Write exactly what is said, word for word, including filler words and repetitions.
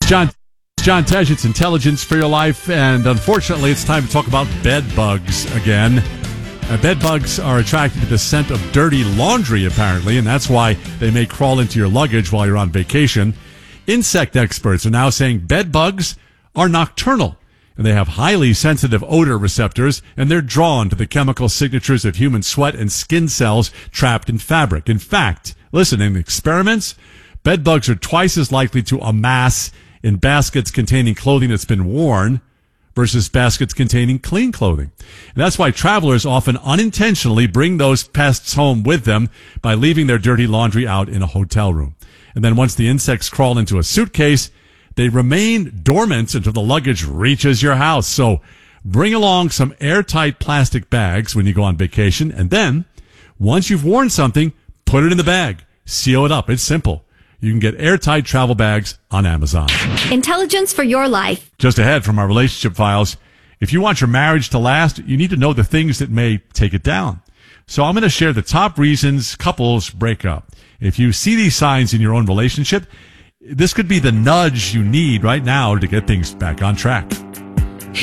John, John Tesh, it's Intelligence for Your Life, and unfortunately, it's time to talk about bed bugs again. Uh, bed bugs are attracted to the scent of dirty laundry, apparently, and that's why they may crawl into your luggage while you're on vacation. Insect experts are now saying bed bugs are nocturnal, and they have highly sensitive odor receptors, and they're drawn to the chemical signatures of human sweat and skin cells trapped in fabric. In fact, listen, in experiments, bed bugs are twice as likely to amass in baskets containing clothing that's been worn versus baskets containing clean clothing. And that's why travelers often unintentionally bring those pests home with them by leaving their dirty laundry out in a hotel room. And then once the insects crawl into a suitcase, they remain dormant until the luggage reaches your house. So bring along some airtight plastic bags when you go on vacation. And then once you've worn something, put it in the bag. Seal it up. It's simple. You can get airtight travel bags on Amazon. Intelligence for your life. Just ahead from our relationship files, if you want your marriage to last, you need to know the things that may take it down. So I'm going to share the top reasons couples break up. If you see these signs in your own relationship, this could be the nudge you need right now to get things back on track.